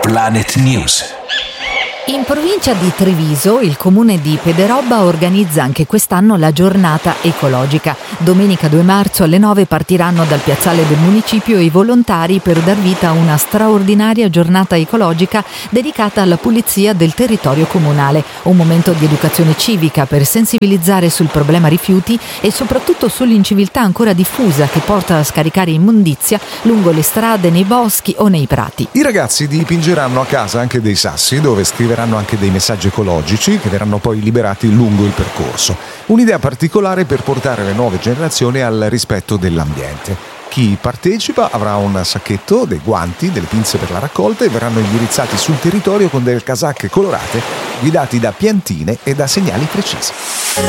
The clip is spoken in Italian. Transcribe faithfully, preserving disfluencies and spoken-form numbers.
Planet News. In provincia di Treviso, il comune di Pederobba organizza anche quest'anno la giornata ecologica. Domenica due marzo alle nove partiranno dal piazzale del municipio i volontari per dar vita a una straordinaria giornata ecologica dedicata alla pulizia del territorio comunale. Un momento di educazione civica per sensibilizzare sul problema rifiuti e soprattutto sull'inciviltà ancora diffusa che porta a scaricare immondizia lungo le strade, nei boschi o nei prati. I ragazzi dipingeranno a casa anche dei sassi dove scriveranno anche dei messaggi ecologici che verranno poi liberati lungo il percorso. Un'idea particolare per portare le nuove generazioni al rispetto dell'ambiente. Chi partecipa avrà un sacchetto, dei guanti, delle pinze per la raccolta e verranno indirizzati sul territorio con delle casacche colorate guidati da piantine e da segnali precisi.